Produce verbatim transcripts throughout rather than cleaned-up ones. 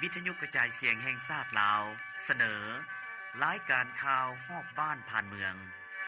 วิทยุกระจายเสียงแห่งชาติลาวเสนอรายการข่าวฮอบบ้านผ่านเมือง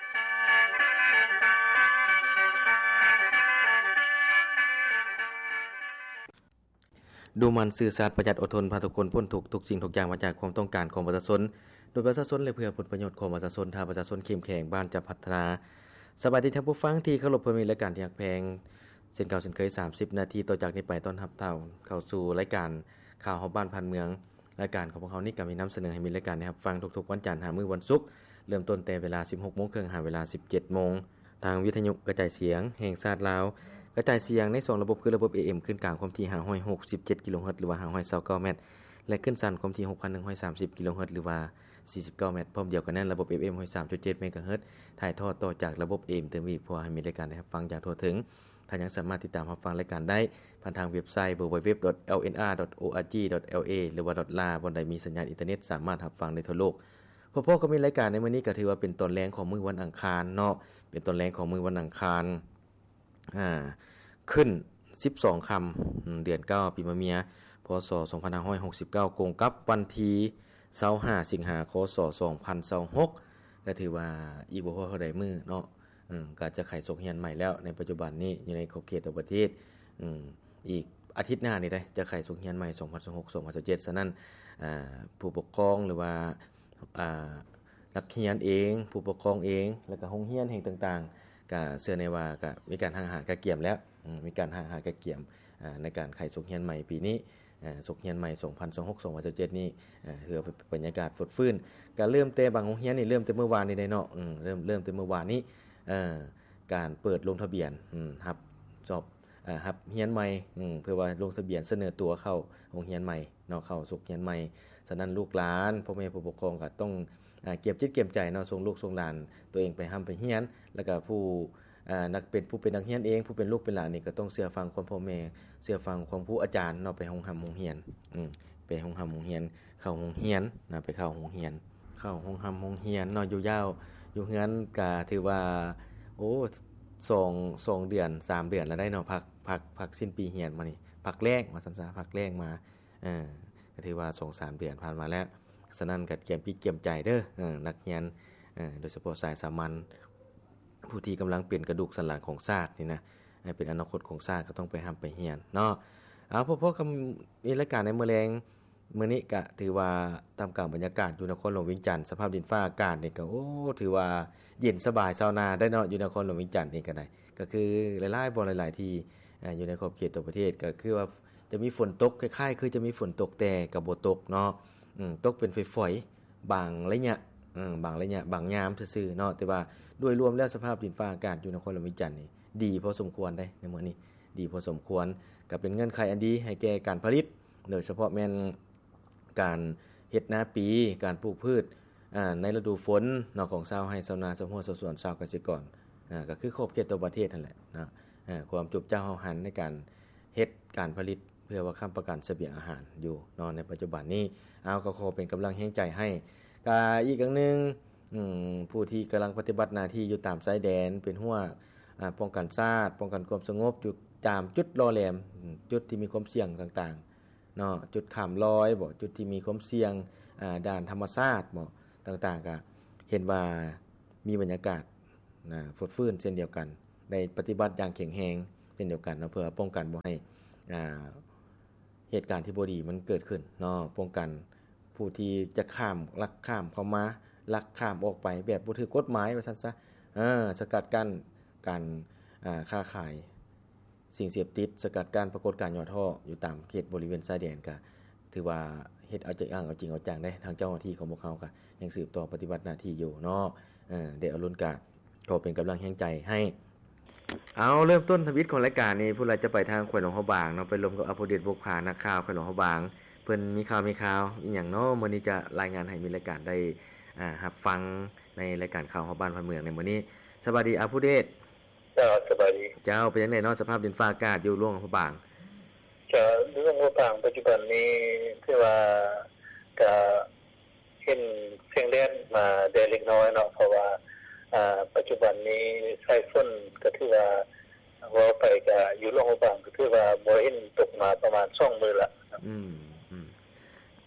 ดูมันสื่อสารประหยัดอดทนพาทุกคนพ้นทุกทุกสิ่งทุกอย่างมาจากความต้องการของประชาชนโดยประชาชนและเพื่อผลประโยชน์ของประชาชนถ้าประชาชนเข้มแข็งบ้านจะพัฒนาสวัสดีท่านผู้ฟังที่เคารพผู้มีรายการที่ฮักแพงเช่นเก่าเช่นเคยสามสิบนาทีต่อจากนี้ไปต้อนรับท่านเข้าสู่รายการข่าวฮอบบ้านผ่านเมืองรายการของพวกเขานี่ก็มีนำเสนอให้มีรายการนะครับฟังทุกๆวันจันทร์หามื้อวันศุกร์เริ่มต้นแต่เวลา สิบหกโมงครึ่ง หาเวลา สิบเจ็ดโมงทางวิทยุกระจายเสียงแห่งชาติลาวกระจายเสียงในสองระบบคือระบบ เอ เอ็ม ขึ้นกลางความถี่ห้าร้อยหกสิบเจ็ดกิโลเฮิรตซ์หรือว่าห้าร้อยยี่สิบเก้าเมตรและขึ้นสั้นความถี่ หกพันหนึ่งร้อยสามสิบกิโลเฮิรตซ์หรือว่าสี่สิบเก้าเมตรพร้อมเดียวกันนั้นระบบ เอฟ เอ็ม หนึ่งร้อยสามจุดเจ็ดเมกะเฮิรตซ์ถ่ายทอดต่อจากระบบ เอ เอ็ม เติมอีกเพื่อให้มีรายการได้รับฟังอย่างทั่วถึงท่านยังสามารถติดตามรับฟังรายการได้ผ่านทางเว็บไซต์ ดับเบิลยู ดับเบิลยู ดับเบิลยู ดอท แอล เอ็น อาร์ ดอท โอ อาร์ จี ดอท แอล เอ หรือว่า .la บนใดมีสัญญาณอินเทอร์เน็ตสามารถรับฟังได้ทั่วโลกพวกพ่อก็มีรายการในมื้อนี้ก็ถือว่าเป็นตอนแรงของมื้อวันอังคารเนาะเป็นตอนแรงของมื้อวันอังคารอ่าขึ้นสิบสองค่ำเดือนเก้าปีมะเมียพ.ศ. สองพันห้าร้อยหกสิบเก้าตรงกับวันที่ยี่สิบห้าสิงหาคม ค.ศ. สองพันยี่สิบหกก็ถือว่าอีกบ่พอเท่าใดมื้อเนาะอืมก็จะไขสกเฮียนใหม่แล้วในปัจจุบันนี้อยู่ในขอบเขตต่างประเทศอืมอีกอาทิตย์หน้านี่ได้จะไขสกเฮียนใหม่สองพันยี่สิบหก สองพันยี่สิบเจ็ดฉะนั้นอ่าผู้ปกครองหรือว่าอ่านักเรียนเองผู้ปกครองเองแล้วก็โรงเรียนแห่งต่างๆก็เชื่อในว่าก็มีการหาหากะเกี่ยมแล้วมีการหาหากะเกี่ยมอ่าในการไขสกเฮียนใหม่ปีนี้อ่าสกเฮียนใหม่สองพันยี่สิบหก สองพันยี่สิบเจ็ดนี่เอ่อเพื่อบรรยากาศฟดฟื้นก็เริ่มแต่บางโรงเรียนนี่เริ่มแต่เมื่อวานนี้ได้เนาะอืมเริ่มเริ่มแต่เมื่อวานนี้เอ่อการเปิดลงทะเบียนอืมรับจอบอ่ารับเรียนใหม่อืมเพื่อว่าลงทะเบียนเสนอตัวเข้าโรงเรียนใหม่เนาะเข้าสกเรียนใหม่ฉะนั้นลูกหลานพ่อแม่ผู้ปกครองก็ต้องอ่าเก็บจิตเก็บใจเนาะส่งลูกส่งหลานตัวเองไปร่ำไปเรียนแล้วก็ผู้อ่านักเป็นผู้เป็นนักเรียนเองผู้เป็นลูกเป็นหลานนี่ก็ต้องเชื่อฟังความพ่อแม่เชื่อฟังของผู้อาจารย์เนาะไปโรงหำโรงเรียนอืมไปโรงหำโรงเรียนเข้าโรงเรียนนะไปเข้าโรงเรียนเข้าโรงหำโรงเรียนเนาะอยู่ยาวอยู่เฮือนก็ถือว่าโอ้สอง สองเดือนสามเดือนแล้วได้เนาะพักพักพักสิ้นปีเรียนมานี่พักแรกว่าซั่นซะพักแรกมาเออก็ถือว่า สองสาม เดือนผ่านมาแล้วฉะนั้นก็เตรียมปิดเตรียมใจเด้อเออนักเรียนเออโดยเฉพาะสายสามัญผู้ที่กำลังเปลี่ยนกระดูกสันหลังของชาตินี่นะให้เป็นอนาคตของชาติก็ต้องไปร่ำไปเรียนเนาะเอาพวกๆมีรายการในมื้อแลงมื้อนี้ก็ถือว่าตามกลางบรรยากาศอยู่นครหลวงเวียงจันทน์สภาพดินฟ้าอากาศนี่ก็โอ้ถือว่าเย็นสบายชาวนาได้เนาะอยู่นครหลวงเวียงจันทน์นี่ก็ได้ก็คือหลายๆบ่หลายๆที่อ่าอยู่ในขอบเขตตัวประเทศก็คือว่าจะมีฝนตกคล้ายๆคือจะมีฝนตกแต่ก็บ่ตกเนาะอืมตกเป็นฝอยๆบางระยะอืมบางระยะบางยามซื่อๆเนาะแต่ว่าโดยรวมแล้วสภาพดินฟ้าอากาศอยู่นครหลวงเวียงจันทน์นี่ดีพอสมควรได้ในมื้อนี้ดีพอสมควรก็เป็นเงื่อนไขอันดีให้แก่การผลิตโดยเฉพาะแม่นการเฮ็ดนาปีการปลูกพืชอ่าในฤดูฝนเนาะของชาวไร่ชาวนาชาวหัวชาวสวนชาวเกษตรกรอ่าก็คือครอบเขตตัวประเทศนั่นแหละเนาะอ่าความจุบเจ้าเฮาหันในการเฮ็ดการผลิตเพื่อว่าค้ำประกันเสบียงอาหารอยู่เนาะในปัจจุบันนี้เอาก็ขอเป็นกำลังแรงใจให้ก็อีกอย่างนึงอืมผู้ที่กำลังปฏิบัติหน้าที่อยู่ตามชายแดนเป็นหัวอ่าป้องกันชาติป้องกันความสงบอยู่ตามจุดรอแหลมจุดที่มีความเสี่ยงต่างๆเนาะจุดข้ามลอยบ่จุดที่มีความเสี่ยงอ่าด้านธรรมชาติบ่ต่างๆก็เห็นว่ามีบรรยากาศนะฟดฟื้นเช่นเดียวกันได้ปฏิบัติอย่างแข็งแรงเช่นเดียวกันเนาะเพื่อป้องกันบ่ให้อ่าเหตุการณ์ที่บ่ดีมันเกิดขึ้นเนาะป้องกันผู้ที่จะข้ามลักข้ามเข้ามาลักข้ามออกไปแบบบ่ถูกกฎหมายว่าซั่นซะเออสกัดกั้นการอ่าค้าขายสิ่งเสพติดสกัดกั้นปรากฏการณ์ย่อท่ออยู่ตามเขตบริเวณชายแดนก็ถือว่าเฮ็ดเอาใจอ้างเอาจริงเอาจังได้ทางเจ้าหน้าที่ของพวกเขาก็ยังสืบต่อปฏิบัติหน้าที่อยู่เนาะเออเดชอรุณก็ขอเป็นกำลังแรงใจให้เอาเริ่มต้นทวิตของรายการนี้ผู้ใดจะไปทางแขวงหลวงพระบางเนาะไปลมกับอภเดชบุกผานักข่าวแขวงหลวงพระบางเพิ่นมีข่าวมีข่าวอีหยังเนาะมื้อนี้จะรายงานให้มีรายการได้อ่ารับฟังในรายการข่าวฮอบบ้านพันเมืองในมื้อนี้สวัสดีอภเดชเจ้าสบายดีเจ้าเป็นจังได๋เนาะสภาพดินฟ้าอากาศอยู่หลวงพระบางจะเรื่องว่าบางปัจจุบันนี้คือว่าก็เห็นเสียงแดดมาได้เล็กน้อยเนาะเพราะว่าอ่าปัจจุบันนี้สายฝนก็ถือว่าว่าไปก็อยู่หลวงพระบางก็ถือว่าบ่เห็นตกมาประมาณสองมื้อละอืมอืม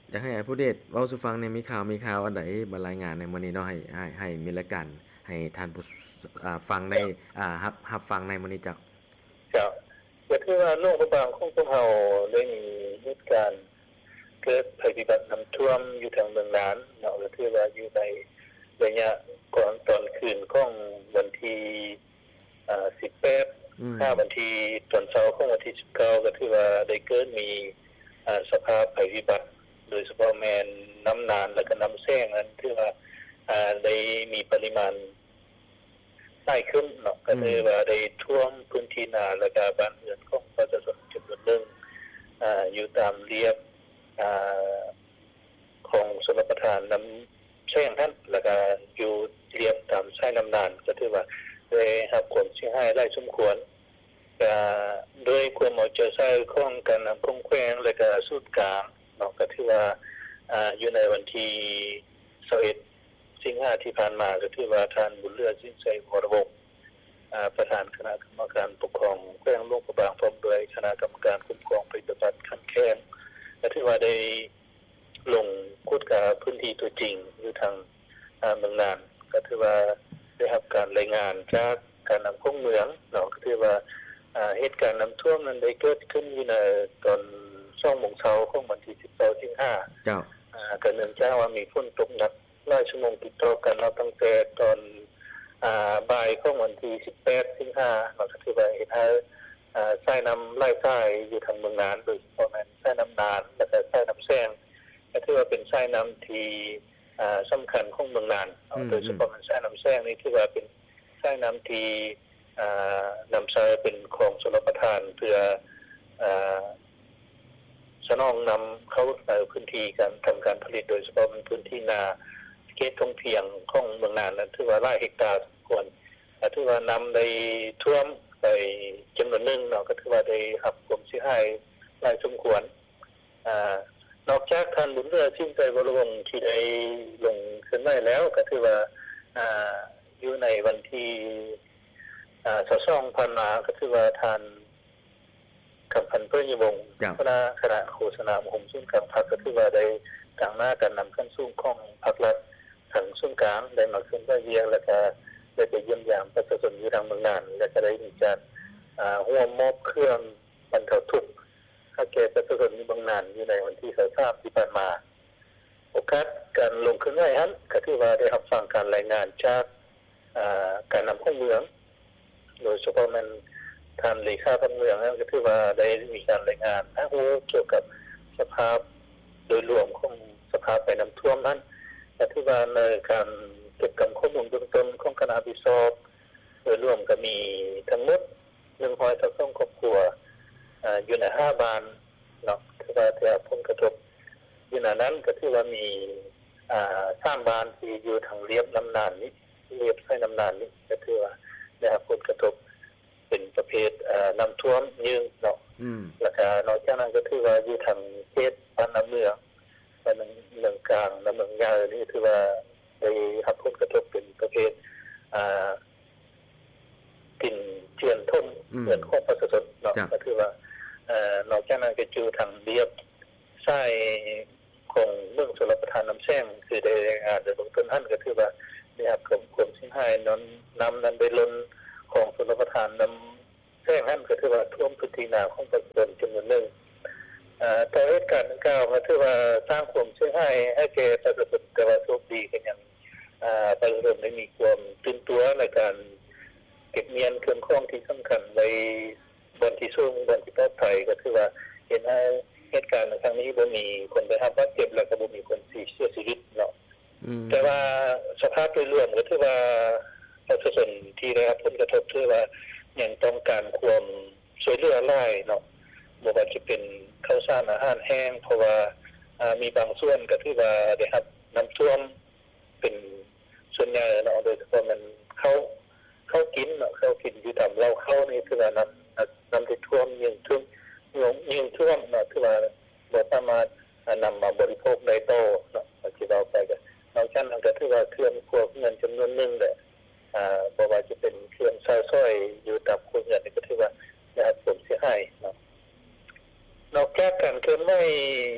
อยากให้ผู้เดชเว้าสู่ฟังในมีข่าวมีข่าวอันใดมารายงานในมื้อนี้เนาะให้ให้ให้มีรายการให้ท่านผู้อ่าฟังในอ่ารับรับฟังในมื้อนี้จ้ะเจ้าก็คือว่าโรงพยาบาลของพวกเฮาได้มีเหตุการณ์เกิดภัยพิบัติน้ำท่วมอยู่ทางเมืองน่านเนาะก็คือว่าอยู่ในระยะก่อนตอนคืนของวันที่อ่าสิบแปดอืมห้าวันที่ตอนเช้าของวันที่สิบเก้าก็ถือว่าได้เกิดมีอ่าสภาพภัยพิบัติโดยเฉพาะแม่นน้ำนานและก็น้ำแซงนั้นถือว่าอ่าได้มีปริมาณใหญ่ขึ้นเนาะก็คือว่าได้ท่วมพื้นที่นาและก็บ้านเรือนของประชาชนจำนวนหนึ่งอ่าอยู่ตามเรียบอ่าของชลประทานน้ำแซงนั้นแล้วก็อยู่เรียบตามชายน้ำนานก็ถือว่าได้รับความเสียหายหลายสมควรก็โดยความเอาใจใส่ของการนำคงแขวงและก็สูตรกลางเนาะก็ถือว่าอ่าอยู่ในวันที่ยี่สิบเอ็ดสิงหาคมที่ผ่านมาก็ถือว่าท่านบุญเลือสินใจวรวงศ์อ่าประธานคณะกรรมการปกครองแขวงหลวงพระบางพร้อมด้วยคณะกรรมการคุ้มครองปฏิบัติขั้นแข้งก็ถือว่าได้ลงคุดกับพื้นที่ตัวจริงอยู่ทางอ่าเมืองน่านก็ถือว่าได้รับการรายงานจากการนําคงเมืองเนาะก็ถือว่าอ่าเหตุการณ์น้ําท่วมนั้นได้เกิดขึ้นอยู่ในตอน สองโมง นของวันที่สิบสองสิงหาคมเจ้าอ่าก็เนื่องจากว่ามีฝนตกหนักหลายชั่วโมงติดต่อกันเนาะตั้งแต่ตอนอ่าบ่ายของวันที่สิบแปดสิงหาคมเนาะก็ถือว่าเฮ็ดให้อ่าสายน้ําไหลสายอยู่ทางเมืองน่านโดยเฉพาะแม่นสายน้ํานานและก็สายน้ําแซงก็ถือว่าเป็นสายน้ําที่อ่าสําคัญของเมืองน่านโดยเฉพาะมันสายน้ําแซงนี่ถือว่าเป็นสายน้ําที่อ่านําใช้เป็นของชลประทานเพื่ออ่าสนองนําเข้าในพื้นที่การทําการผลิตโดยเฉพาะในพื้นที่นาเขตท่องเที่ยวของเมืองน่านนั้นถือว่าหลายเฮกตาร์ควรถือว่านําได้ท่วมไปจํานวนนึงเนาะก็ถือว่าได้รับความเสียหายหลายสมควรอ่านอกจากท่านบุญเลือชิงใจวรวงศ์ที่ได้ลงขึ้นได้แล้วก็ถือว่าอ่าอยู่ในวันที่อ่าสองพันมาก็ถือว่าท่านกับพันเพื่อนยวงศ์คณะคณะโฆษณามหมศูนย์กลางพรรคก็ถือว่าได้กลางหน้าการนําขั้นสูงของพรรครัฐทางศูนย์กลางได้มาขึ้นได้เยียงแล้วก็ได้ไปเยี่ยมยามประชาชนอยู่ทางเมืองน่านและก็ได้มีการอ่าร่วมมอบเครื่องบรรเทาทุกข์ให้แก่ประชาชนในเมืองน่านอยู่ในวันที่ยี่สิบสามที่ผ่านมาโอกาสการลงขึ้นได้นั้นก็ถือว่าได้รับฟังการรายงานจากอ่าการนําของเมืองโดยเฉพาะมันท่านเลขาธิการเมืองนั้นก็ถือว่าได้มีการรายงานนะโอ้เกี่ยวกับสภาพโดยรวมของสภาพไปน้ําท่วมนั้นก็ถือว่าในการเก็บข้อมูลเบื้องต้นของคณะวิศวกรโดยรวมก็มีทั้งหมดหนึ่งร้อยสองสิบครอบครัวอ่าอยู่ในห้าบ้านเนาะถือว่าได้รับผลกระทบอยู่ในนั้นก็ถือว่ามีอ่าสามบ้านที่อยู่ทางเรียบน้ํานานนี้เรียบใช้น้ํานานนี้ก็ถือว่าได้รับผลกระทบเป็นประเภทเอ่อน้ําท่วมยืนเนาะอืมแล้วก็นอกจากนั้นก็ถือว่าอยู่ทางเขตบ้านน้ําเมืองบ้านเมืองกลางน้ําเมืองยาวนี่ถือว่าได้รับผลกระทบเป็นประเภทอ่ากินเจือนทุ่มเหมือนของประชาชนเนาะก็ถือว่าเอ่อนอกจากนั้นก็อยู่ทางเรียบใช้ของเมืองชลประทานน้ําแซงคือได้รายงานโดยเบื้องต้นนั้นก็ถือว่าได้รับความเสียหายนั้นนํานั้นไปล้นของชลประทานนําแซงนั้นก็ถือว่าท่วมพื้นที่นาของประชาชนจํานวนนึงอ่าต่อเหตุการณ์ดังกล่าวก็ถือว่าสร้างความเสียหายให้แก่ประชาชนแต่ว่าโชคดีก็ยังอ่าประชาชนได้มีความตื่นตัวในการเก็บเงียนเครื่องของที่สําคัญไว้บนที่สูงบนที่ปลอดภัยก็ถือว่าเห็นให้เหตุการณ์ในครั้งนี้บ่มีคนได้รับบาดเจ็บแล้วก็บ่มีคนเสียชีวิตเนาะแต่ว่าสภาพโดยรวมก็ถือว่าประชาชนที่ได้รับผลกระทบถือว่ายังต้องการความช่วยเหลือหลายเนาะบ่ว่าจะเป็นข้าวสารอาหารแห้งเพราะว่าอ่ามีบางส่วนก็ถือว่าได้รับน้ําท่วมเป็นส่วนใหญ่เนาะโดยเฉพาะมันเข้าเข้ากินเนาะเข้ากินอยู่ตามเราเข้านี่คือว่าน้ําน้ําที่ท่วมยิ่งท่วมยิ่งท่วมเนาะคือว่าบ่สามารถนํามาบริโภคได้โตเนาะที่เราไปก็นอกจากนั้นก็ถือว่าเครื่องพวกเงินจํานวนนึงแหละอ่าบ่ว่าจะเป็นเครื่องใช้สอยอยู่ตามครัวเรือนนี่ก็ถือว่าได้รับผลเสียหายเนาะนอกจากการเคลื่อนไหว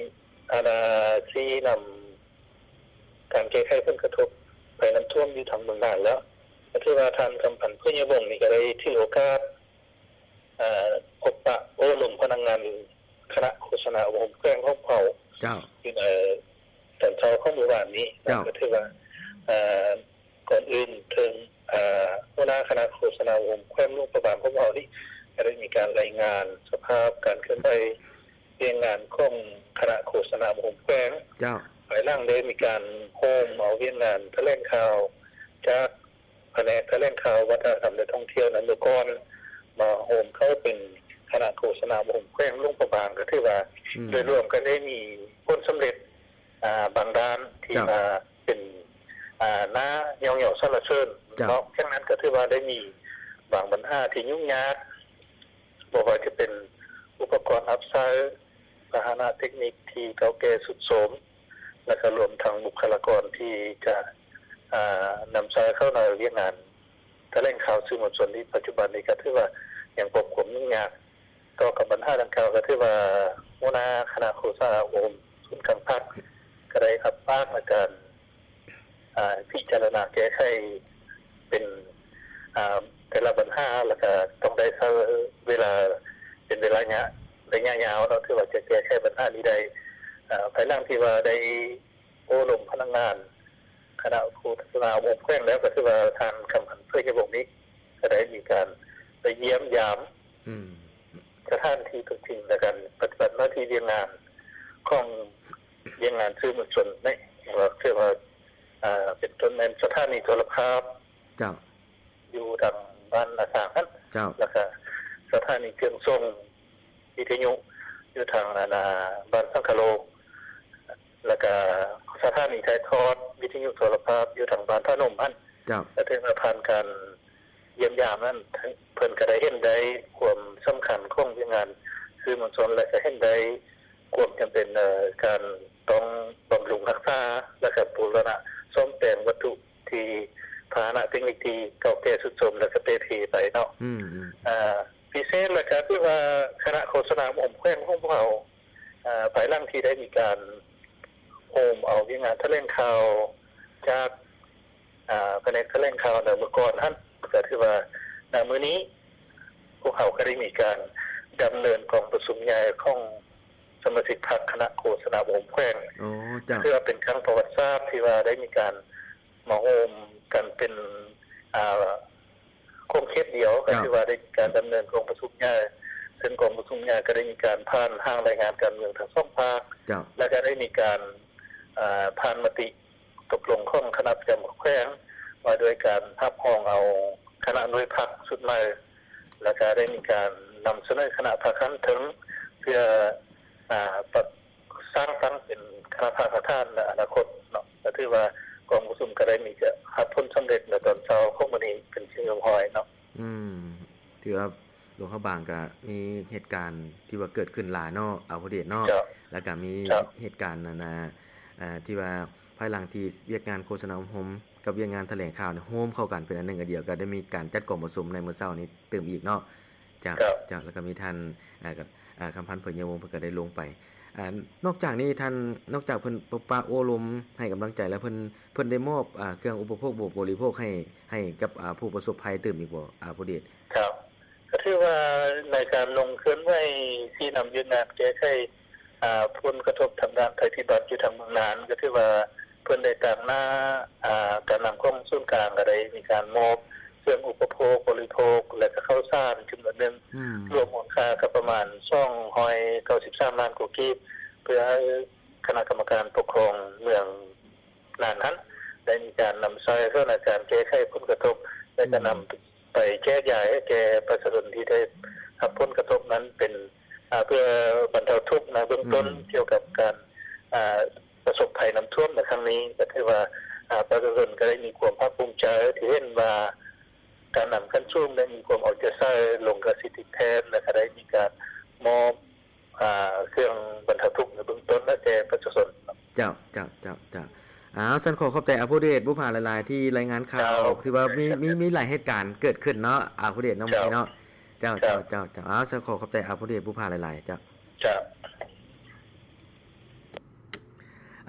อาณาที่นําการแก้ไขผลกระทบภัยน้ําท่วมอยู่ทางเมืองน่านแล้วก็ถือว่าท่านกำพันธ์ผู้ใหญ่วงศ์นี่ก็ได้ถือโอกาสอ่าพบปะโอ้ลมพนักงานคณะโฆษณาองค์แกล้งห้องเผาเจ้าอยู่เอ่อตอนเช้าของเมื่อวานนี้ก็ถือว่าอ่าก่อนอื่นถึงอ่าหัวหน้าคณะโฆษณาองค์แกล้งลูกประบาลของเฮานี่ก็ได้มีการรายงานสภาพการเคลื่อนไหวเรื่องงานของคณะโฆษณาองค์แกล้งเจ้าภายหลังได้มีการโฮมเอาเวียนงานแถลงข่าวจากแผนกแถลงข่าววัฒนธรรมและท่องเที่ยวนั้นเมื่อก่อนมาโฮมเข้าเป็นคณะโฆษณาโฮมแขวงลุงประบางก็ถือว่าโดยรวมกันได้มีผลสําเร็จอ่าบางด้านที่มาเป็นอ่าหน้ายองเหยาะสรรเสริญเนาะฉะนั้นก็ถือว่าได้มีบางปัญหาที่ยุ่งยากบ่ว่าจะเป็นอุปกรณ์อับใช้พาหนะเทคนิคที่เก่าแก่สุดโทรมและก็รวมทั้งบุคลากรที่จะอ่านําใช้เข้าในเรื่องงานแถลงข่าวสื่อมวลชนที่ปัจจุบันนี้ก็ถือว่ายังปกคลุมยุ่งยากต่อกับปัญหาดังกล่าวก็ถือว่าหัวหน้าคณะโฆษณาโอมศูนย์กลางภาคก็ได้รับปากในการอ่าพิจารณาแก้ไขเป็นอ่าแต่ละปัญหาแล้วก็ต้องได้ใช้เวลาเป็นเวลาเนี้ยระยะยาวเนาะถือว่าจะแก้ไขปัญหานี้ได้อ่าภายหลังที่ว่าได้โอ้ลมพนักงานคณะโฆษณาองค์แขวงแล้วก็ถือว่าทางคำพันธ์เพื่อจะบอกนี้ก็ได้มีการไปเยี่ยมยามอืมสถานที่ทุกสิ่งในการปฏิบัติหน้าที่เรียนงานของเรียนงานสื่อมวลชนในว่าคือว่าอ่าเป็นต้นในสถานีโทรภาพเจ้าอยู่ทางบ้านอาสานั้นเจ้าแล้วก็สถานีเครื่องส่งวิทยุอยู่ทางนาบ้านสังคโลแล้วก็สถานีถ่ายทอดวิทยุโทรภาพอยู่ทางบ้านท่านมพันเจ้าและถึงผ่านการเยี่ยมยามนั้นเพิ่นก็ได้เห็นได้ความสําคัญของงานสื่อมวลชนและก็เห็นได้ความจําเป็นเอ่อการต้องบำรุงรักษาและก็บูรณะซ่อมแซมวัตถุที่พาหนะเทคนิคที่เก่าแก่สุดโทรมและก็เปรทีไปเนาะอืมอ่าพิเศษแล้วก็คือว่าคณะโฆษณาอมแขวงของพวกเราอ่าภายหลังที่ได้มีการโฮมเอาวิงานแถลงข่าวจากอ่าแผนกแถลงข่าวในเมื่อก่อนนั้นก็ถือว่าณมื้อนี้พวกเขาก็ได้มีการดําเนินกองประชุมใหญ่ของสมาชิกพรรคคณะโฆษณาอมแขวงอ๋อจ้ะเพื่อเป็นครั้งประวัติศาสตร์ที่ว่าได้มีการมาโฮมกันเป็นอ่าโครงเคสเดียวก็คือว่าได้การดําเนินกองประชุมใหญ่ซึ่งกองประชุมใหญ่ก็ได้มีการผ่านทางรายงานการเมืองทั้งสองภาคและก็ได้มีการอ่าผ่านมติตกลงของคณะประจำแขวงว่าด้วยการรับรองเอาคณะหน่วยพรรคสุดใหม่และก็ได้มีการนําเสนอคณะพรรคนั้นถึงเพื่ออ่าสร้างตั้งเป็นคณะพรรคประธานในอนาคตเนาะก็ถือว่ากองประชุมก็ได้มีจะรับผลสําเร็จในตอนเช้าของมื้อนี้เป็นสิ่งที่ฮ้อยเนาะอืมถือว่าหลวงพระบางก็มีเหตุการณ์ที่ว่าเกิดขึ้นหลายเนาะเอาพอดีเนาะแล้วก็มีเหตุการณ์นั่นน่ะอ่าที่ว่าภายหลังที่เวียกงานโฆษณาโฮมกับเวียกงานแถลงข่าวเนี่ยโฮมเข้ากันเป็นอันนึงอันเดียวก็ได้มีการจัดกองประชุมในมื้อเช้านี้เติมอีกเนาะจากจากแล้วก็มีท่านอ่ากับอ่าคำพันธ์เพิ่นยวงศ์เพิ่นก็ได้ลงไปอ่านอกจากนี้ท่านนอกจากเพิ่นปะปะโอลมให้กำลังใจแล้วเพิ่นเพิ่นได้มอบอ่าเครื่องอุปโภคบริโภคให้ให้กับอ่าผู้ประสบภัยเติมอีกบ่อ่าผู้เดชครับก็ถือว่าในการลงเคลื่อนไหวที่นํายึดงานแก้ไขอ่าผลกระทบทางด้านภัยพิบัติอยู่ทางเมืองน่านก็ถือว่าเพิ่นได้ตามหน้าอ่าการนําของศูนย์กลางก็ได้มีการมอบเครื่องอุปโภคบริโภคและก็ข้าวสารจำนวนนึงรวมมูลค่าก็ประมาณสองร้อยเก้าสิบสามล้านกว่ากีบเพื่อให้คณะกรรมการปกครองเมืองน่านนั้นได้มีการนําใช้เพื่อในการแก้ไขผลกระทบและจะนําไปแก้ย้ายให้แก่ประชาชนที่ได้รับผลกระทบนั้นเป็นอ่าเพื่อบรรเทาทุกข์ในเบื้องต้นเกี่ยวกับการอ่าประสบภัยน้ําท่วมในครั้งนี้ก็ถือว่าอ่าประชาชนก็ได้มีความภาคภูมิใจที่เห็นว่าการนําขั้นสูงได้มีความเอาใจใส่ลงกับสิทธิแทนและก็ได้มีการมอบอ่าเครื่องบรรเทาทุกข์ในเบื้องต้นและแก่ประชาชนเจ้าเจ้าเจ้าเจ้าอ้าวฉันขอขอบใจอาผู้เดชผู้ผ่านหลายๆที่รายงานข่าวที่ว่ามีมีมีหลายเหตุการณ์เกิดขึ้นเนาะอาผู้เดชเนาะมื้อนี้เนาะเจ้าเจ้าเจ้าเจ้าอ้าวฉันขอขอบใจอาผู้เดชผู้ผ่านหลายๆเจ้าจ้า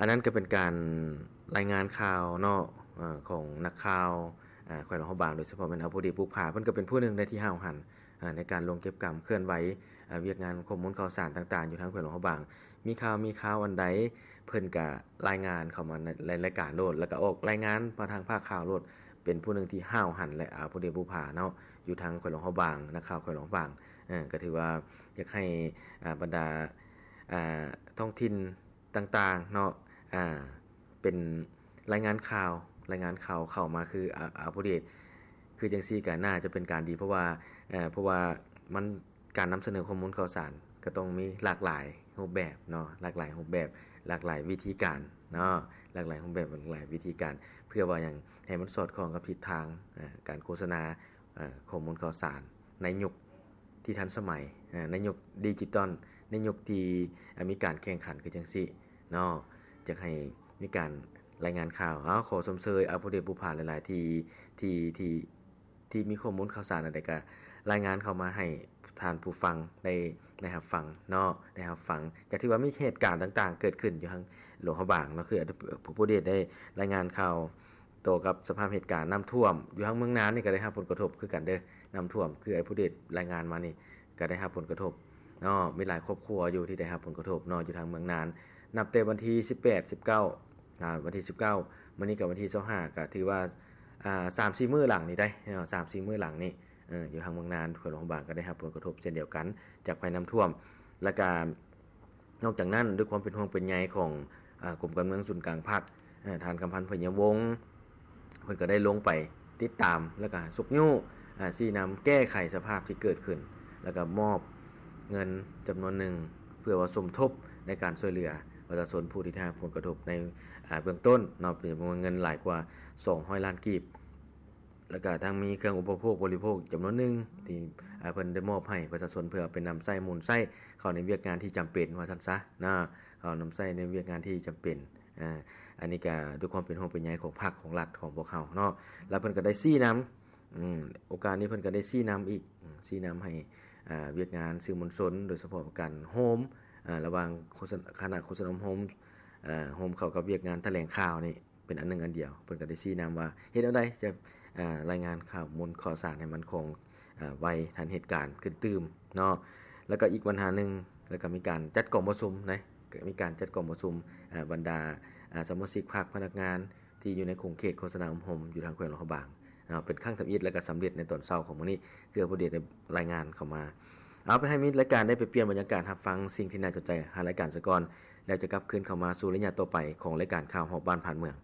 อันนั้นก็เป็นการรายงานข่าวเนาะเอ่อของนักข่าวอ่าแขวงหลวงพระบางโดยเฉพาะแม่นเอาผู้ดีผู้ผาเพิ่นก็เป็นผู้หนึงในที่ห้าวหันอ่าในการลงเก็บกรรมเคลื่อนไหวอ่าเวียกงานข้อมูลข่าวสารต่างๆอยู่ทางแขวงหลวงพระบางมีข่าวมีข่าวอันใดเพิ่นก็รายงานเข้ามาในรายการโลดแล้วก็ออกรายงานมาทางภาคข่าวโลดเป็นผู้หนึงที่ห้าวหันและอาผู้ดีผู้ผาเนาะอยู่ทางแขวงหลวงพระบางนักข่าวแขวงหลวงพระบางเออก็ถือว่าอยากให้อ่าบรรดาอ่าท้องถิ่นต่างๆเนาะอ่าเป็นรายงานข่าวรายงานข่าวเข้ามาคืออ่าอัปเดตคือจังซี่ก็น่าจะเป็นการดีเพราะว่าเอ่อเพราะว่ามันการนำเสนอข้อมูลข่าวสารก็ต้องมีหลากหลายรูปแบบเนาะหลากหลายรูปแบบหลากหลายวิธีการเนาะหลากหลายรูปแบบหลากหลายวิธีการเพื่อว่าหยังให้มันสอดคล้องกับทิศทางอ่าการโฆษณาอ่าข้อมูลข่าวสารในยุคที่ทันสมัยอ่าในยุคดิจิทัลในยุคที่มีการแข่งขันคือจังซี่เนาะจะให้มีการรายงานข่าวเอาขอสมเสยเอาผู้เดชผู้ผ่านหลายๆที่ที่ที่ที่มีข้อมูลข่าวสารอะไรก็รายงานเข้ามาให้ท่านผู้ฟังได้ได้รับฟังเนาะได้รับฟังก็ถือว่ามีเหตุการณ์ต่างๆเกิดขึ้นอยู่ทางหลวงพระบางเนาะคือผู้เดชได้รายงานข่าวโตกับสภาพเหตุการณ์น้ำท่วมอยู่ทางเมืองนานนี่ก็ได้รับผลกระทบคือกันเด้อน้ำท่วมคือไอ้ผู้เดชรายงานมานี่ก็ได้รับผลกระทบเนาะมีหลายครอบครัวอยู่ที่ได้รับผลกระทบเนาะอยู่ทางเมืองนานนับแต่วันที่สิบแปด สิบเก้าอ่าวันที่สิบเก้ามื้อนี้กับวันที่ยี่สิบห้าก็ถือว่าอ่า สามสี่ มื้อหลังนี่ได้เนาะ สามสี่ มื้อหลังนี่เอออยู่ทางเมืองนานแขวงหลวงพระบางก็ได้รับผลกระทบเช่นเดียวกันจากภัยน้ำท่วมและก็นอกจากนั้นด้วยความเป็นห่วงเป็นใยของอ่ากรมการเมืองศูนย์กลางภาคเอ่อท่านกำพันธ์พญวงศ์เพิ่นก็ได้ลงไปติดตามแล้วก็สุกยู่อ่าชี้นำแก้ไขสภาพที่เกิดขึ้นแล้วก็มอบเงินจำนวนหนึ่งเพื่อว่าสมทบในการช่วยเหลือประชาชนผู้ที่ได้รับผลกระทบในอ่าเบื้องต้นเนาะเป็นจำนวนเงินหลายกว่าสองร้อยล้านกีบแล้วก็ทางมีเครื่องอุปโภคบริโภคจำนวนหนึ่งที่อ่าเพิ่นได้มอบให้ประชาชนเพื่อเป็นนำใช้มูลใช้เข้าในเวียกงานที่จำเป็นว่าซั่นซะนะเข้านำใช้ในเวียกงานที่จำเป็นอ่าอันนี้ก็ด้วยความเป็นห่วงเป็นใยของภาคของรัฐของพวกเฮาเนาะแล้วเพิ่นก็ได้ชี้นำอืมโอกาสนี้เพิ่นก็ได้ชี้นำอีกชี้นำให้อ่าเวียกงานสื่อมวลชนโดยเฉพาะการโฮมอ่าระหว่างโฆษณาคณะโฆษณาโฮมเอ่อโฮมเข้ากับเวียกงานแถลงข่าวนี่เป็นอันนึงอันเดียวเพิ่นก็ได้ชี้นำว่าเฮ็ดจั่งใดจะอ่ารายงานข่าวมูลข่าวสารให้มันคงอ่าไวทันเหตุการณ์ขึ้นตื่มเนาะแล้วก็อีกปัญหานึงแล้วก็มีการจัดกองประชุมนะก็มีการจัดกองประชุมอ่าบรรดาอ่าสมาชิกภาคพนักงานที่อยู่ในโครงเขตโฆษณาโฮมอยู่ทางแขวงหลวงพระบางอ่าเป็นครั้งทำอิฐแล้วก็สำเร็จในตอนเช้าของมื้อนี้เพื่อผู้เดชได้รายงานเข้ามาเอาไปให้มิตรรายการได้ไปเปลี่ยนบรรยากาศรับฟังสิ่งที่น่าสนใจหารายการซะก่อนแล้วจะกลับคืนเข้ามาสู่ระยะต่อไปของรายการข่าวฮอบบ้านผ่านเมือง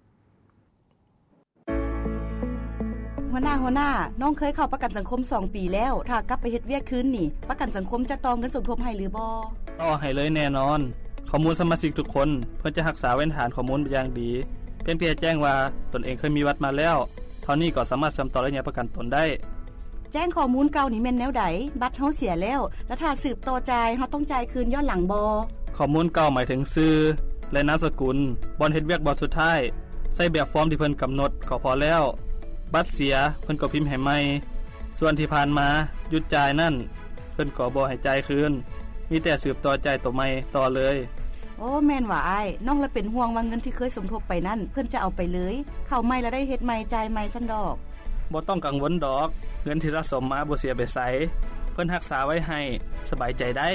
หัวหน้าหัวหน้าน้องเคยเข้าประกันสังคมสองปีแล้วถ้ากลับไปเฮ็ดเวียกคืนนี่ประกันสังคมจะต่อเงินสมทบให้หรือบ่ต่อให้เลยแน่นอนข้อมูลสมาชิกทุกคนเพื่อจะรักษาไว้ฐานข้อมูลเป็นอย่างดีเพียงเพียงแจ้งว่าตนเองเคยมีวัดมาแล้วเท่านี้ก็สามารถเสริมต่อระยะประกันตนได้แจ้งข้อมูลเก่านี่แม่นแนวใดบัตรเฮาเสียแล้วแล้วถ้าสืบต่อจ่ายเฮาต้องจ่ายคืนย้อนหลังบ่ข้อมูลเก่าหมายถึงชื่อและนามสกุลบ่อนเฮ็ดเวียกบ่สุดท้ายใส่แบบฟอร์มที่เพิ่นกำหนดก็พอแล้วบัตรเสียเพิ่นก็พิมพ์ให้ใหม่ส่วนที่ผ่านมาหยุดจ่ายนั่นเพิ่นก็บ่ให้จ่ายคืนมีแต่สืบต่อจ่ายตัวใหม่ต่อเลยโอ้แม่นว่าอ้ายน้องละเป็นห่วงว่าเงินที่เคยสมทบไปนั่นเพิ่นจะเอาไปเลยเข้าใหม่แล้วได้เฮ็ดใหม่จ่ายใหม่ซั่นดอกบ่ต้องกังวลดอกเงินที่สะสมมาบ่เสียไปไสเพิ่นรักษาไว้ให้สบายใจได้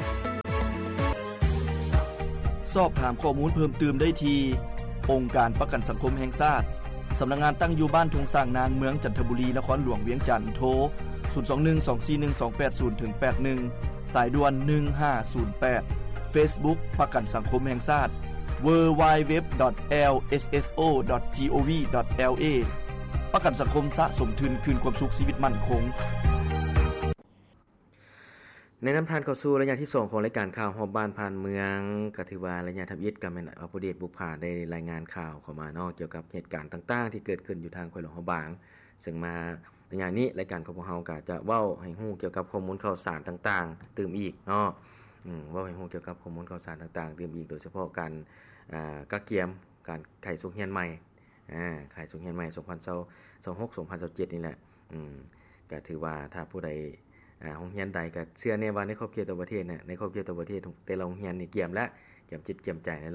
สอบถามข้อมูลเพิ่มเติมได้ที่องค์การประกันสังคมแห่งชาติสำนักงานตั้งอยู่บ้านทุ่งสร้างนางเมืองจันทบุรีนครหลวงเวียงจันทน์โทรศูนย์ สอง หนึ่ง สอง สี่ หนึ่ง สอง แปด ศูนย์ แปด หนึ่ง สายด่วนหนึ่งห้าศูนย์แปด Facebook ประกันสังคมแห่งชาติ ดับเบิลยู ดับเบิลยู ดับเบิลยู ดอท แอล เอส เอส โอ ดอท จี โอ วี ดอท แอล เอ ประกันสังคมสะสมทุนคืนความสุขชีวิตมั่นคงในนำทานเข้าสู่ระยะที่สองของรายการข่าวฮอบบ้านผ่านเมืองก็ถือว่าระยะทำอิฐกับแม่นอัปเดตบุกผ่าได้รายงานข่าวเข้ามาเนาะเกี่ยวกับเหตุการณ์ต่างๆที่เกิดขึ้นอยู่ทางแขวงหลวงพระบางซึ่งมาในงานนี้รายการของพวกเฮาก็จะเว้าให้ฮู้เกี่ยวกับข้อมูลข่าวสารต่างๆตื่มอีกเนาะอืมเว้าให้ฮู้เกี่ยวกับข้อมูลข่าวสารต่างๆตื่มอีกโดยเฉพาะการอ่ากักเกียมการไขสุขเฮียนใหม่อ่าไขสุขเฮียนใหม่สองพันยี่สิบหก สองพันยี่สิบเจ็ดนี่แหละอืมก็ถือว่าถ้าผู้ใดอ่าโรงเรียนใดก็เชื่อแน่ว่าในครอบครัวต่างประเทศน่ะในครอบครัวต่างประเทศแต่ละโรงเรียนนี่เกี่ยมแล้วเกี่ยมจิตเกี่ยมใจนั่นแหละ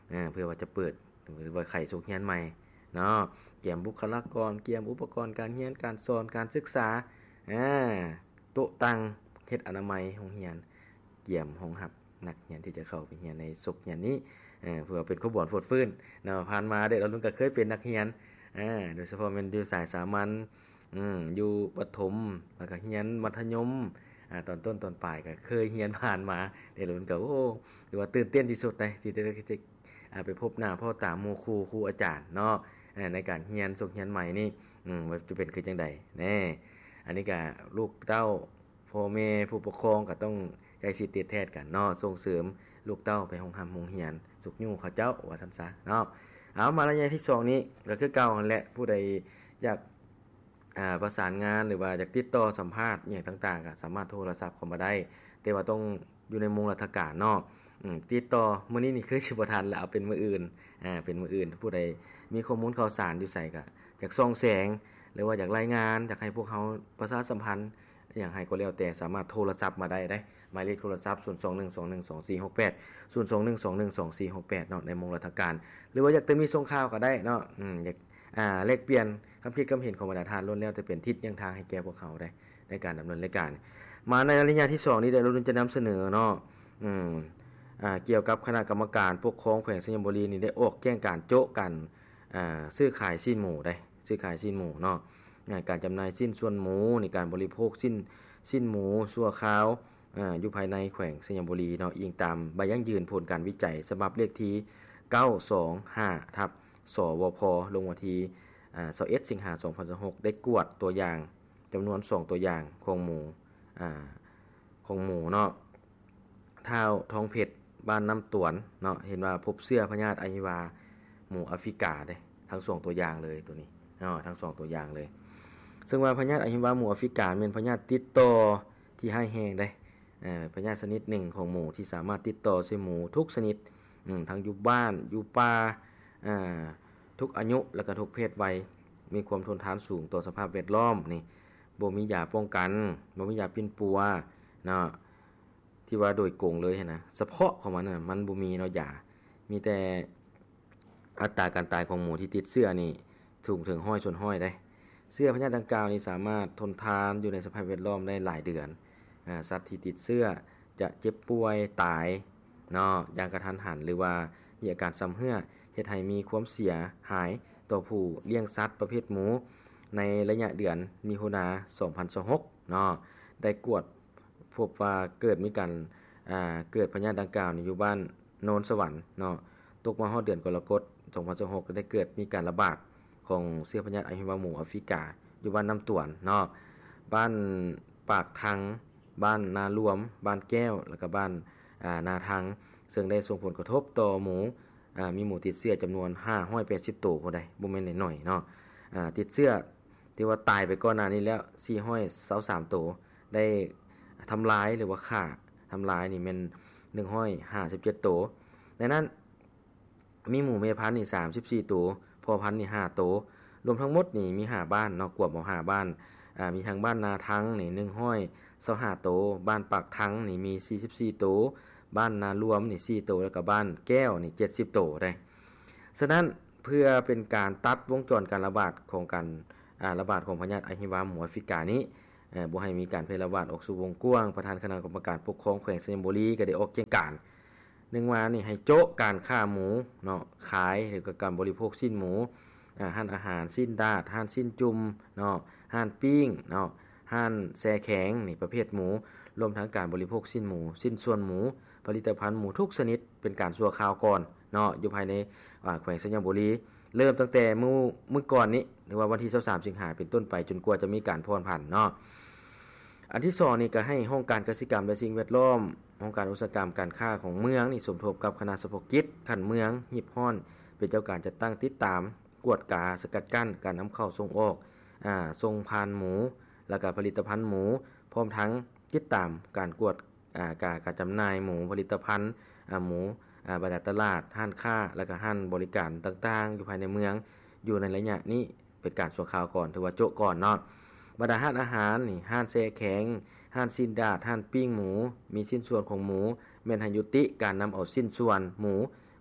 เออเพื่อว่าจะเปิดหรือว่าไขสุขเรียนใหม่เนาะเกี่ยมบุคลากรเกี่ยมอุปกรณ์การเรียนการสอนการศึกษาอ่าโต๊ะตั้งเฮ็ดอนามัยโรงเรียนเกี่ยมห้องรับนักเรียนที่จะเข้าไปเรียนในสุขเรียนนี้เออเพื่อเป็นขบวนฟดฟื้นเนาะผ่านมาเด็กเรารุ่นก็เคยเป็นนักเรียนอ่าโดยเฉพาะเป็นอยู่สายสามัญอืมอยู่ประถมแล้วก็เรียนมัธยมอ่าตอนต้นตอนปลายก็เคยเรียนผ่านมาเด็กรุ่นก็โอ้ถือว่าตื่นเต้นที่สุดเลยที่ได้อ่าไปพบหน้าพ่อตาหมู่ครูครูอาจารย์เนาะในการเรียนสุขเรียนใหม่นี่อืมว่าจะเป็นคือจังได๋แน่อันนี้ก็ลูกเต้าพ่อแม่ผู้ปกครองก็ต้องใกล้ชิดติดแท้กันเนาะส่งเสริมลูกเต้าไปโรงหำโรงเรียนสุขอยู่เขาเจ้าว่าซั่นซะเนาะเอามาระยะที่สองนี้ก็คือเก่านั่นแหละผู้ใดอยากอ่าประสานงานหรือว่าอยากติดต่อสัมภาษณ์อย่างต่างๆก็สามารถโทรศัพท์เข้ามาได้แต่ว่าต้องอยู่ในมุงราชการเนาะอืมติดต่อมื้อนี้นี่คือสิบ่ทันแล้วเอาเป็นมื้ออื่นอ่าเป็นมื้ออื่นผู้ใดมีข้อมูลข่าวสารอยู่ไสก็อยากส่องแสงหรือว่าอยากรายงานอยากให้พวกเฮาประชาสัมพันธ์อย่างให้ก็แล้วแต่สามารถโทรศัพท์มาได้ได้หมายเลขโทรศัพท์ศูนย์ สอง หนึ่ง สอง หนึ่ง สอง สี่ หก แปด ศูนย์ สอง หนึ่ง สอง หนึ่ง สอง สี่ หก แปดเนาะในมุงราชการหรือว่าอยากจะมีส่งข่าวก็ได้เนาะอืมอยากอ่าแลกเปลี่ยนความคิดความเห็นของบรรดาท่านล้วนแล้วแต่เป็นทิศยังทางให้แก่พวกเขาได้ในการดำเนินรายการมาในระยะที่สองนี้ได้เราจะนำเสนอเนาะอืมอ่าเกี่ยวกับคณะกรรมการปกครองแขวงสยามบุรีนี่ได้ออกแจ้งการโจ๊ะกันอ่าซื้อขายสิ้นหมูได้ซื้อขายสิ้นหมูเนาะการจำหน่ายสิ้นส่วนหมูในการบริโภคสิ้นสิ้นหมูชั่วคราวอ่าอยู่ภายในแขวงสยามบุรีเนาะอิงตามใบยั่งยืนผลการวิจัยฉบับเลขที่เก้าสองห้าทับสวพลงวันที่อ่ายี่สิบเอ็ดสิงหาคมสองพันยี่สิบหกได้กวดตัวอย่างจำนวนสองตัวอย่างของหมูอ่าของหมูเนาะท้าวท้องเพชรบ้านน้ำตวนเนาะเห็นว่าพบเชื้อพยาธิอหิวาหมูแอฟริกาเด้ทั้งสองตัวอย่างเลยตัวนี้เนาะทั้งสองตัวอย่างเลยซึ่งว่าพยาธิอหิวาหมูแอฟริกาเป็นพยาธิติดต่อที่ร้ายแรงได้เอ่อพยาธิชนิดหนึ่งของหมูที่สามารถติดต่อใส่หมูทุกชนิดอืมทั้งอยู่บ้านอยู่ป่าอ่าทุกอายุแล้วก็ทุกเพศวัยมีความทนทานสูงต่อสภาพแวดล้อมนี่บ่มียาป้องกันบ่มียาปิ่นปัวเนาะที่ว่าโดยโกงเลยนะเฉพาะของมันน่ะมันบ่มีเนาะยามีแต่อัตราการตายของหมูที่ติดเชื้อนี่สูงถึงห้อยชนห้อยได้เชื้อพยาธิดังกล่าวนี้สามารถทนทานอยู่ในสภาพแวดล้อมได้หลายเดือนอ่าสัตว์ที่ติดเชื้อจะเจ็บป่วยตายเนาะอย่างกระทันหันหรือว่ามีอาการซ้ำเหื่อเฮ็ดให้มีความเสียหายต่อผู้เลี้ยงสัตว์ประเภทหมูในระยะเดือนมีนาคมสองพันยี่สิบหกเนาะได้กวดพบว่าเกิดมีการอ่าเกิดพยาธิดังกล่าวนี่อยู่บ้านโนนสวรรค์เนาะตกมาฮอดเดือนกรกฎาคมสองพันยี่สิบหกก็ได้เกิดมีการระบาดของเชื้อพยาธิอหิวาหมูแอฟริกาอยู่บ้านน้ำตวนเนาะบ้านปากทังบ้านนารวมบ้านแก้วแล้วก็บ้านอ่านาทังซึ่งได้ส่งผลกระทบต่อหมูอ่ามีหมูติดเชื้อจำนวนห้าร้อยแปดสิบตัวผู้ใดบ่แม่นน้อยๆเนาะอ่าติดเชื้อที่ว่าตายไปก่อนหน้านี้แล้วสี่ร้อยยี่สิบสามตัวได้ทำลายหรือว่าฆ่าทำลายนี่แม่นหนึ่งร้อยห้าสิบเจ็ดตัวดังนั้นมีหมูแม่พันธุ์นี่สามสิบสี่ตัวพ่อพันธุ์นี่ห้าตัวรวมทั้งหมดนี่มีห้าบ้านเนาะกวบเอาห้าบ้านอ่ามีทางบ้านนาทังนี่หนึ่งร้อยยี่สิบห้าตัวบ้านปากทังนี่มีสี่สิบสี่ตัวบ้านนารวมนี่สี่ตัวแล้วก็บ้านแก้วนี่เจ็ดสิบตัวได้ฉะนั้นเพื่อเป็นการตัดวงจรการระบาดของการอ่าระบาดของพยาธิอหิวาหมูแอฟริกานี้เอ่อบ่ให้มีการแพร่ระบาดออกสู่วงกว้างประธานคณะกรรมการปกครองแขวงสยามบุรีก็ได้ออกแจ้งการหนึ่งว่านี่ให้โจ๊ะการฆ่าหมูเนาะขายหรือก็การบริโภคสิ้นหมูอ่าร้านอาหารสิ้นดาดร้านสิ้นจุ่มเนาะร้านปิ้งเนาะร้านแซ่แข็งนี่ประเภทหมูรวมทั้งการบริโภคสิ้นหมูสิ้นส่วนหมูผลิตภัณฑ์หมูทุกชนิดเป็นการชั่วคราวก่อนเนาะอยู่ภายในอ่าแขวงสยามบุรีเริ่มตั้งแต่มื้อมื้อก่อนนี้หรือว่าวันที่ยี่สิบสามสิงหาคมเป็นต้นไปจนกว่าจะมีการผ่อนผันเนาะอันที่สองนี่ก็ให้ห้องการเกษตรกรรมและสิ่งแวดล้อมห้องการอุตสาหกรรมการค้าของเมืองนี่สมทบกับคณะเฉพาะกิจขันเมืองหิบฮ้อนเป็นเจ้าการจัดตั้งติดตามกวดกาสกัดกั้นการนำเข้าส่งออกอ่าส่งผ่านหมูแล้วก็ผลิตภัณฑ์หมูพร้อมทั้งติดตามการกวดอ่าการการจำหน่ายหมูผลิตภัณฑ์อ่าหมูอ่าบรรดาตลาดห้านค้าแล้วก็ห้านบริการต่างๆอยู่ภายในเมืองอยู่ในระยะนี้เป็นการชั่วคราวก่อนถือว่าโจ๊ะก่อนเนาะบรรดาห้านอาหารนี่ห้านแซ่แข็งห้านสิ้นดาดห้านปิ้งหมูมีสิ้นส่วนของหมูแม่นให้ยุติการนำเอาสิ้นส่วนหมู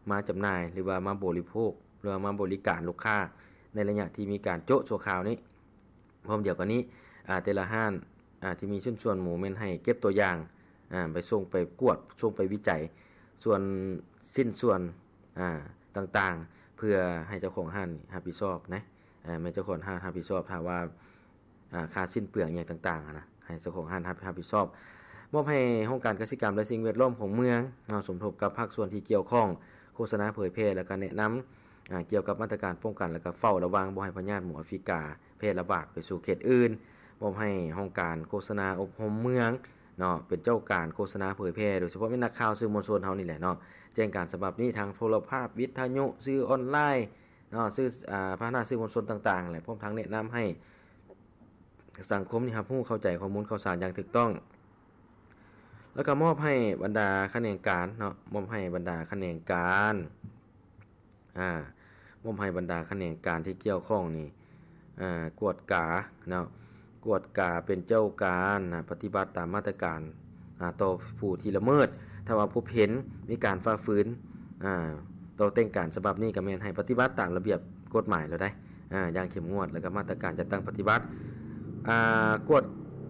มาจำหน่ายหรือว่ามาบริโภคหรือว่ามาบริการลูกค้าในระยะที่มีการโจ๊ะชั่วคราวนี้พร้อมเดียวกันนี้อ่าแต่ละห้านอ่าที่มีชิ้นส่วนหมูแม่นให้เก็บตัวอย่างอ่าไปส่งไปกวดส่งไปวิจัยส่วนสิ้นส่วนอ่าต่างๆเพื่อให้เจ้าของห้านรับผิดชอบนะอ่าแม่เจ้าของห้านรับผิดชอบถ้าว่าอ่าค่าสิ้นเปลืองอย่างต่างๆนะให้เจ้าของห้านรับผิดชอบมอบให้องค์การเกษตรกรรมและสิ่งแวดล้อมของเมืองเอาสมทบกับภาคส่วนที่เกี่ยวข้องโฆษณาเผยแพร่และก็แนะนำอ่าเกี่ยวกับมาตรการป้องกันและก็เฝ้าระวังบ่ให้พยาธิหมูแอฟริกาแพร่ระบาดไปสู่เขตอื่นมอบให้องค์การโฆษณาอบรมเมืองเนาะเป็นเจ้าการโฆษณาเผยแพร่โดยเฉพาะเป็นนักข่าวสื่อมวลชนเฮานี่แหละเนาะแจ้งการฉบับนี้ทางโทรภาพวิทยุสื่อออนไลน์เนาะสื่ออ่าพัฒนาสื่อมวลชนต่างๆแหละพร้อมทั้งแนะนำให้สังคมนี่ครับผู้เข้าใจข้อมูลข่าวสารอย่างถูกต้องแล้วก็มอบให้บรรดาคณะกรรมการเนาะมอบให้บรรดาคณะกรรมการอ่ามอบให้บรรดาคณะกรรมการที่เกี่ยวข้องนี่อ่ากวดกาเนาะกวดกาเป็นเจ้าการนะปฏิบัติตามมาตรการอ่าต่อผู้ที่ละเมิดถ้าว่าพบเห็นมีการฝ่าฝืนอ่าต่อแต่งการฉบับนี้ก็แม่นให้ปฏิบัติตามระเบียบกฎหมายแล้วได้อ่าอย่างเข้มงวดแล้วก็มาตรการจัดตั้งปฏิบัติอ่ากวด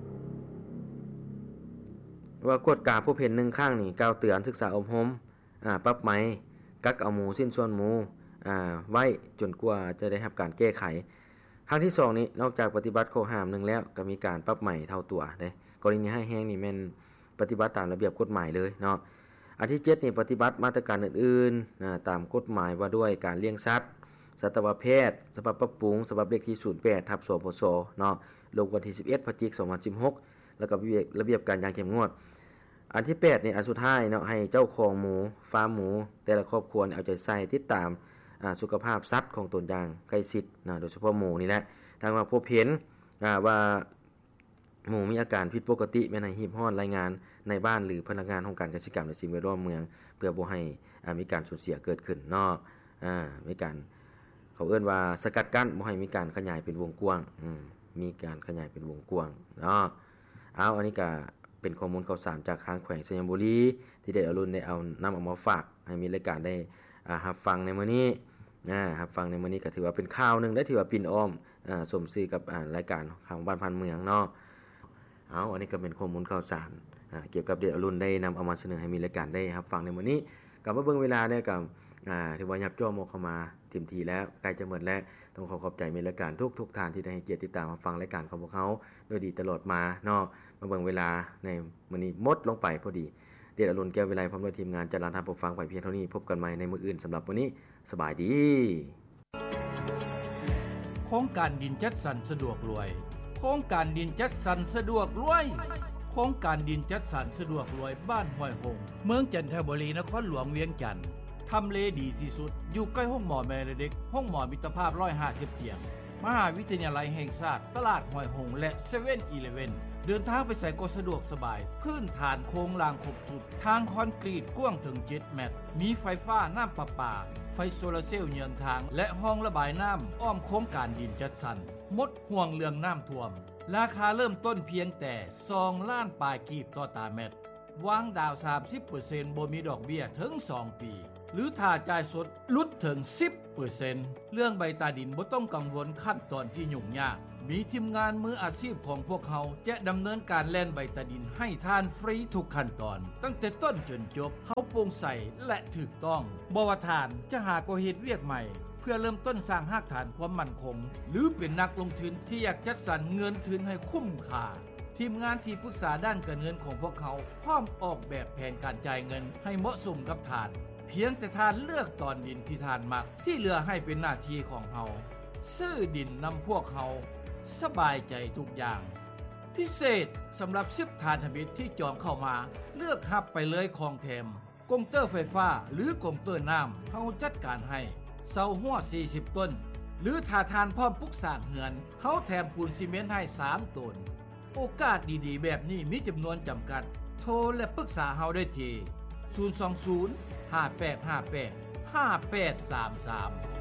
ว่ากวดกาผู้เห็นหนึ่งข้างนี่กล่าวเตือนศึกษาอบรมอ่าปรับไหมกักเอาหมูสิ้นส่วนหมูอ่าไว้จนกว่าจะได้รับการแก้ไขครั้งที่สองนี้นอกจากปฏิบัติข้อห้ามหนึ่งแล้วก็มีการปรับใหม่เท่าตัวเด้กรณีให้แห้งนี่แม่นปฏิบัติตามระเบียบกฎหมายเลยเนาะอันที่เจ็ดนี่ปฏิบัติมาตรการอื่นๆนะตามกฎหมายว่าด้วยการเลี้ยงสัตว์สัตวแพทย์ฉบับปรับปรุงฉบับเลขที่ศูนย์แปดทับสพสเนาะลงวันที่สิบเอ็ดพฤศจิกายนสองพันสิบหกแล้วก็ระเบียบการอย่างเข้มงวดอันที่แปดนี่อันสุดท้ายเนาะให้เจ้าของหมูฟาร์มหมูแต่ละครอบครัวเอาใจใส่ติดตามอ่าสุขภาพสัตว์ของตนอย่างใกล้ชิดนะโดยเฉพาะหมูนี่แหละถ้าว่าพบเห็นอ่าว่าหมูมีอาการผิดปกติแม่นให้รีบร้อนรายงานในบ้านหรือพนักงานองค์การเกษตรกรรมและสิ่งแวดล้อมเมืองเพื่อบ่ให้อ่ามีการสูญเสียเกิดขึ้นเนาะอ่ามีการเขาเอิ้นว่าสกัดกั้นบ่ให้มีการขยายเป็นวงกว้างอืมมีการขยายเป็นวงกว้างเนาะเอาอันนี้ก็เป็นข้อมูลข่าวสารจากทางแขวงสยามบุรีที่ได้เอารุ่นได้เอานำเอามาฝากให้มีรายการได้อ่ารับฟังในมื้อนี้นะรับฟังในมื้อนี้ก็ถือว่าเป็นข่าวนึงได้ถือว่าปิ่นอ้อมอ่าสมชื่อกับอ่ารายการข่าวบ้านพันเมืองเนาะเอาอันนี้ก็เป็นข้อมูลข่าวสารอ่าเกี่ยวกับเด็กอรุณได้นำเอามาเสนอให้มีรายการได้รับฟังในมื้อนี้กลับมาเบิ่งเวลาเนี่ยกับอ่าถือว่ายับจ้อมเข้ามาเต็มทีแล้วใกล้จะหมดแล้วต้องขอขอบใจมีรายการทุกๆท่านที่ได้ให้เกียรติติดตามรับฟังรายการของพวกเขาโดยดีตลอดมาเนาะมาเบิ่งเวลาในมื้อนี้หมดลงไปพอดีเดชอรุณแก้ววิไลพร้อมด้วยทีมงานจัดรายทานผู้ฟังไปเพียงเท่านี้พบกันใหม่ในมื้ออื่นสำหรับวันนี้สบายดีโครงการดินจัดสรรสะดวกรวยโครงการดินจัดสรรสะดวกรวยโครงการดินจัดสรรสะดวกรวยบ้านห้วยหงเมืองจันทบุรีนครหลวงเวียงจันทน์ทำเลดีที่สุดอยู่ใกล้ห้องหมอแม่เด็กห้องหมอมิตรภาพหนึ่งร้อยห้าสิบเตียงมหาวิทยาลัยแห่งชาติตลาดห้วยหงและ เซเว่นอีเลฟเว่น เดินทางไปใส่ก็สะดวกสบายพื้นฐานโครงรางครบสุดทางคอนกรีตกว้างถึงเจ็ดเมตรมีไฟฟ้าน้ำประปาไฟโซลาร์เซลล์เยือนทางและห้องระบายน้ำอ้อมโครงการดินจัดสรรหมดห่วงเรื่องน้ำท่วมราคาเริ่มต้นเพียงแต่สองล้านปลายกีบต่อตารางเมตรวางดาว สามสิบเปอร์เซ็นต์ บ่มีดอกเบี้ยถึงสองปีหรือถ้าจ่ายสดลดถึง สิบเปอร์เซ็นต์ เรื่องใบตาดินบ่ต้องกังวลขั้นตอนที่ยุ่งยากมีทีมงานมืออาชีพของพวกเขาจะดำเนินการแล่นใบตาดินให้ทานฟรีทุกขั้นตอนตั้งแต่ต้นจนจบเฮาโปร่งใสและถูกต้องบ่ว่าทานจะหาก็เฮ็ดเวียกใหม่เพื่อเริ่มต้นสร้างรากฐานความมั่นคงหรือเป็นนักลงทุนที่อยากจัดสรรเงินทุนให้คุ้มค่าทีมงานที่ปรึกษาด้านการเงินของพวกเขาพร้อมออกแบบแผนการจ่ายเงินให้เหมาะสมกับทานเพียงแต่ทานเลือกตอนดินที่ทานมักที่เหลือให้เป็นหน้าที่ของเฮาซื้อดินนำพวกเขาสบายใจทุกอย่างพิเศษสำหรับสิบทานธมิตรที่จองเข้ามาเลือกรับไปเลยของแถมกงเตอร์ไฟฟ้าหรือกงเตอร์น้ำเฮาจัดการให้เสาหัวสี่สิบต้นหรือถ้าทานพร้อมปลูกสร้างเฮือนเฮาแถมปูนซีเมนต์ให้สามต้นโอกาสดีๆแบบนี้มีจำนวนจำกัดโทรและปรึกษาเฮาได้ที่ศูนย์ สอง ศูนย์ ห้า แปด ห้า แปด ห้า แปด สาม สาม